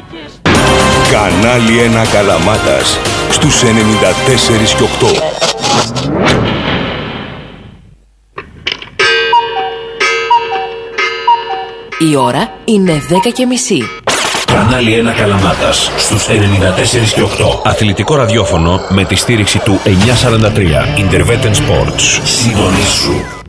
Κανάλι 1 Καλαμάτας στους 94 και 8. Η ώρα είναι 10:30. Κανάλι 1 Καλαμάτας στους 94 και 8. Αθλητικό ραδιόφωνο με τη στήριξη του 943. Intervetten Sports. Συντονίσου.